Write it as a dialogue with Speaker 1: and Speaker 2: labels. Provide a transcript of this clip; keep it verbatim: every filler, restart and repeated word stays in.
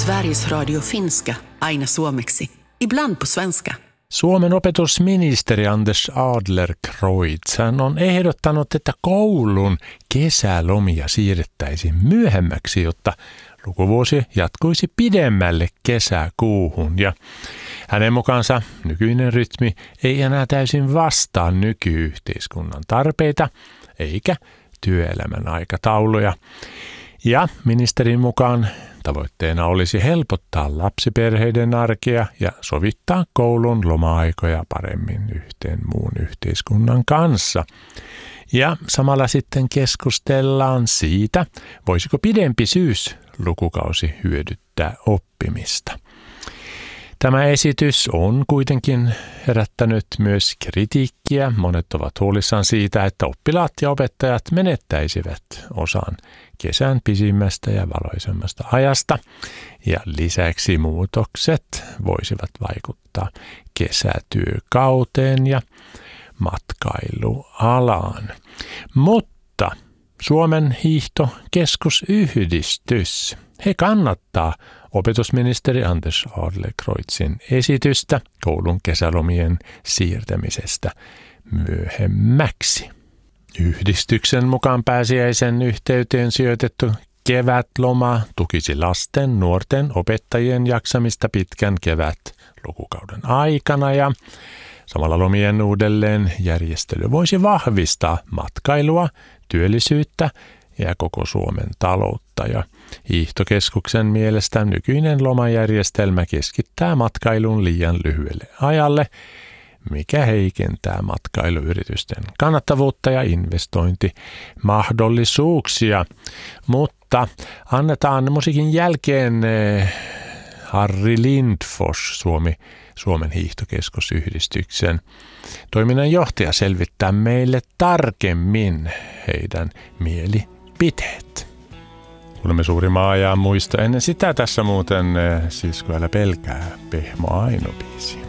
Speaker 1: Sveriges Radio finska, aina suomeksi, ibland på svenska.
Speaker 2: Suomen opetusministeri Anders Adlercreutz on ehdottanut, että koulun kesälomia siirrettäisiin myöhemmäksi, jotta lukuvuosi jatkuisi pidemmälle kesäkuuhun. Ja hänen mukaansa nykyinen rytmi ei enää täysin vastaa nykyyhteiskunnan tarpeita eikä työelämän aikatauluja. Ja ministerin mukaan tavoitteena olisi helpottaa lapsiperheiden arkea ja sovittaa koulun loma-aikoja paremmin yhteen muun yhteiskunnan kanssa. Ja samalla sitten keskustellaan siitä, voisiko pidempi syyslukukausi hyödyttää oppimista. Tämä esitys on kuitenkin herättänyt myös kritiikkiä. Monet ovat huolissaan siitä, että oppilaat ja opettajat menettäisivät osan kesän pisimmästä ja valoisemmasta ajasta. Ja lisäksi muutokset voisivat vaikuttaa kesätyökauteen ja matkailualaan. Mutta Suomen hiihtokeskusyhdistys, he kannattaa opetusministeri Anders Adlercreutzin esitystä koulun kesälomien siirtämisestä myöhemmäksi. Yhdistyksen mukaan pääsiäisen yhteyteen sijoitettu kevätloma tukisi lasten, nuorten, opettajien jaksamista pitkän kevät-lukukauden aikana ja samalla lomien uudelleen järjestely voisi vahvistaa matkailua, työllisyyttä ja koko Suomen taloutta. Ja hiihtokeskuksen mielestä nykyinen lomajärjestelmä keskittää matkailun liian lyhyelle ajalle, mikä heikentää matkailuyritysten kannattavuutta ja investointimahdollisuuksia. Mutta annetaan musiikin jälkeen Harri Lindfors, Suomi, Suomen hiihtokeskusyhdistyksen toiminnanjohtaja, selvittää meille tarkemmin heidän mielipiteet. Kuulemme Suuri maa ja muista. Ennen sitä tässä muuten Siis kun älä pelkää Pehmo Aino -biisiä.